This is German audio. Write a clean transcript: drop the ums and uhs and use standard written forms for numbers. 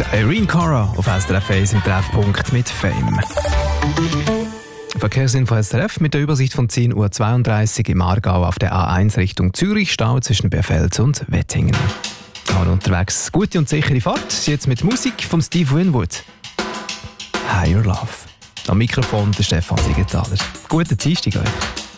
Irene Cara auf SRF 1 im Treffpunkt mit Fame. Verkehrsinfo SRF mit der Übersicht von 10.32 Uhr im Aargau auf der A1 Richtung Zürich, Stau zwischen Berfels und Wettingen. Und unterwegs gute und sichere Fahrt, jetzt mit Musik von Steve Winwood. Higher Love. Am Mikrofon der Stefan Siegenthaler. Guten Dienstag euch.